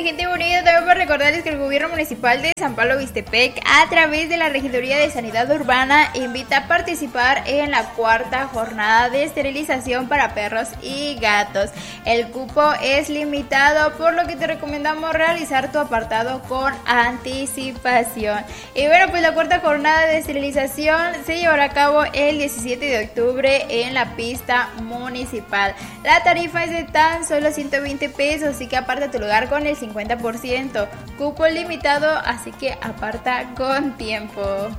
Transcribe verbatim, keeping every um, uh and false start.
gente bonita, también por recordarles que el gobierno municipal de San Pablo Vistepec, a través de la Regiduría de Sanidad Urbana, invita a participar en la cuarta jornada de esterilización para perros y gatos. El cupo es limitado, por lo que te recomendamos realizar tu apartado con anticipación. Y bueno, pues la cuarta jornada de esterilización se llevará a cabo el diecisiete de octubre en la pista municipal. La tarifa es de tan solo ciento veinte pesos, así que aparta tu lugar con el cincuenta por ciento. Cupo limitado, así que aparta con tiempo.